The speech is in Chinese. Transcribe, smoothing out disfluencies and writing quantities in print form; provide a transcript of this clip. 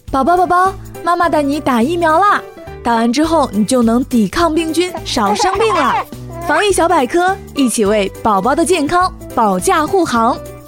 宝宝，妈妈带你打疫苗啦！打完之后你就能抵抗病菌，少生病了。防疫小百科，一起为宝宝的健康保驾护航。